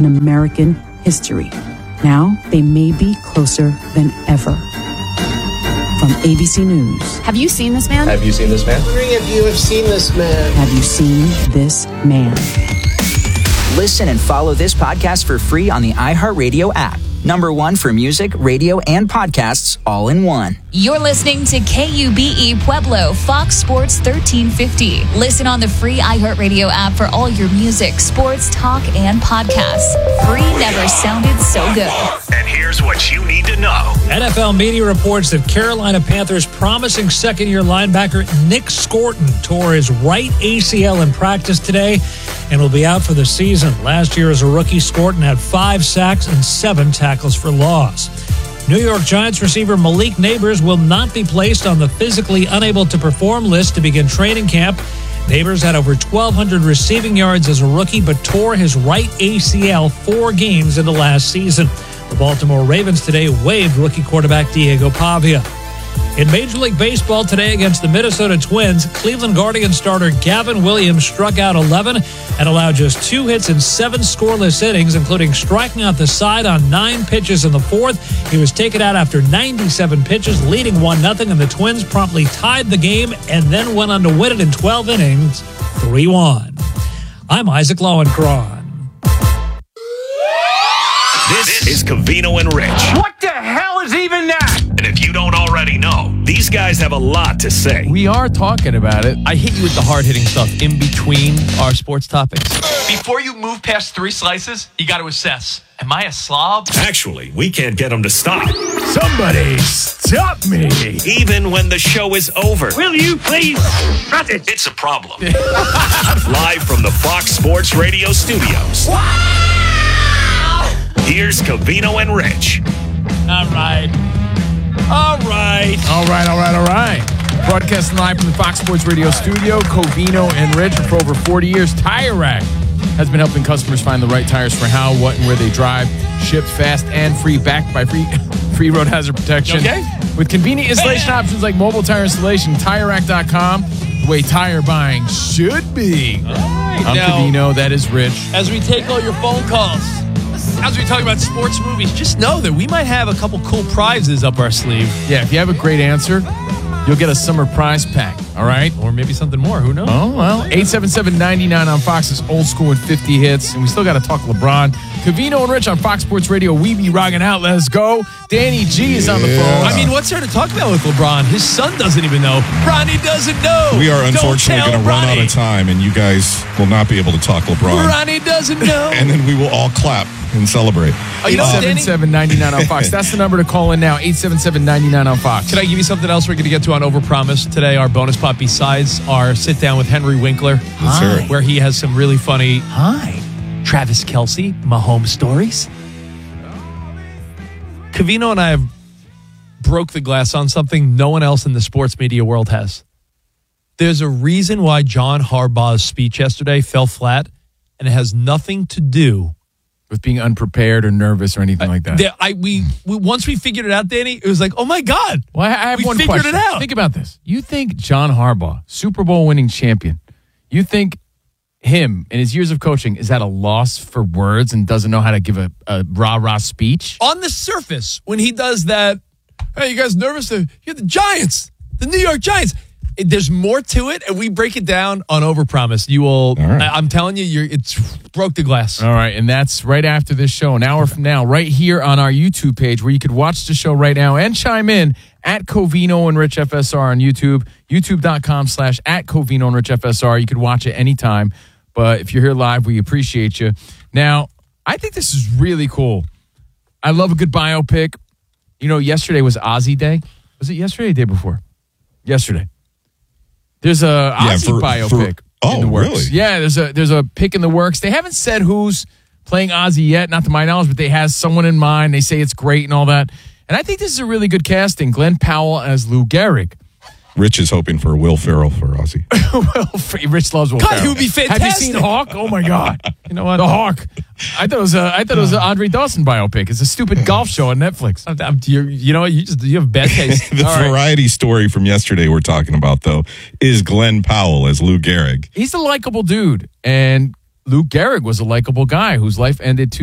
in American history. Now they may be closer than ever. From ABC News. Have you seen this man? Have you seen this man? I'm wondering if you have seen this man. Have you seen this man? Listen and follow this podcast for free on the iHeartRadio app. #1 for music, radio, and podcasts all in one. You're listening to KUBE Pueblo, Fox Sports 1350. Listen on the free iHeartRadio app for all your music, sports, talk, and podcasts. Free never sounded so good. And here's what you need to know. NFL media reports that Carolina Panthers promising second-year linebacker Nick Scorton tore his right ACL in practice today and will be out for the season. Last year as a rookie, Scorton had 5 sacks and 7 tackles for loss. New York Giants receiver Malik Nabers will not be placed on the physically unable to perform list to begin training camp. Nabers had over 1,200 receiving yards as a rookie, but tore his right ACL 4 games into last season. The Baltimore Ravens today waived rookie quarterback Diego Pavia. In Major League Baseball today against the Minnesota Twins, Cleveland Guardians starter Gavin Williams struck out 11 and allowed just 2 hits in 7 scoreless innings, including striking out the side on 9 pitches in the 4th. He was taken out after 97 pitches, leading 1-0, and the Twins promptly tied the game and then went on to win it in 12 innings, 3-1. I'm Isaac Lowenkron. This is Covino and Rich. What the hell is even that? And if you don't already know, these guys have a lot to say. We are talking about it. I hit you with the hard-hitting stuff in between our sports topics. Before you move past 3 slices, you got to assess. Am I a slob? Actually, we can't get them to stop. Somebody stop me. Even when the show is over. Will you please shut it? It's a problem. Live from the Fox Sports Radio studios. Here's Covino and Rich. All right. Broadcasting live from the Fox Sports Radio studio, Covino and Rich. For over 40 years, Tire Rack has been helping customers find the right tires for how, what, and where they drive. Shipped fast and free, backed by free road hazard protection. Okay. With convenient installation options like mobile tire installation, TireRack.com, the way tire buying should be. All right, I'm now, Covino, that is Rich. as we take all your phone calls, as we talk about sports movies, just know that we might have a couple cool prizes up our sleeve. Yeah, if you have a great answer, you'll get a summer prize pack, all right? Or maybe something more. Who knows? Oh, well, 877-99 on Fox is old school with 50 hits, and we still got to talk LeBron. Covino and Rich on Fox Sports Radio. We be rocking out. Let's go. Danny G is on the phone. I mean, what's there to talk about with LeBron? His son doesn't even know. Ronnie doesn't know. We are unfortunately going to run out of time, and you guys will not be able to talk LeBron. Ronnie doesn't know. And then we will all clap and celebrate. 877-99 on Fox. That's the number to call in now. 877-99 on Fox. Can I give you something else we're going to get to on Overpromise today? Our bonus pot besides our sit down with Henry Winkler, where he has some really funny Travis Kelce, Mahomes stories. Covino and I have broke the glass on something no one else in the sports media world has. There's a reason why John Harbaugh's speech yesterday fell flat, and it has nothing to do with being unprepared or nervous or anything like that. We once we figured it out, Danny, it was like, oh my God. Well, I have one figured question. It out. Think about this. You think John Harbaugh, Super Bowl winning champion, you think him and his years of coaching is at a loss for words and doesn't know how to give a rah-rah speech? On the surface, when he does that, hey, you guys nervous? You're the Giants, the New York Giants. There's more to it, and we break it down on Overpromise. You will. Right. I'm telling you, it's broke the glass. All right, and that's right after this show, an hour from now, right here on our YouTube page, where you could watch the show right now and chime in at Covino and Rich FSR on YouTube, youtube.com/@Covino and Rich FSR. You could watch it anytime, but if you're here live, we appreciate you. Now, I think this is really cool. I love a good biopic. You know, yesterday was Ozzy Day. Was it yesterday or the day before? Yesterday. There's a Ozzy biopic in the works. Really? Yeah, there's a pick in the works. They haven't said who's playing Ozzy yet, not to my knowledge, but they have someone in mind. They say it's great and all that. And I think this is a really good casting. Glenn Powell as Lou Gehrig. Rich is hoping for Will Ferrell for Ozzy. Rich loves Will Ferrell. God, he would be fantastic. Have you seen Hawk? Oh my God! You know what? The Hawk. I thought it was an Andre Dawson biopic. It's a stupid golf show on Netflix. You know what? You have bad taste. The variety story from yesterday we're talking about, though, is Glenn Powell as Lou Gehrig. He's a likable dude, and Lou Gehrig was a likable guy whose life ended